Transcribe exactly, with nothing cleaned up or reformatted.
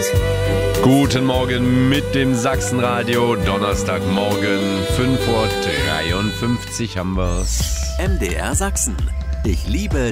Guten Morgen mit dem Sachsenradio. Donnerstagmorgen, fünf Uhr dreiundfünfzig haben wir's. M D R Sachsen. Ich liebe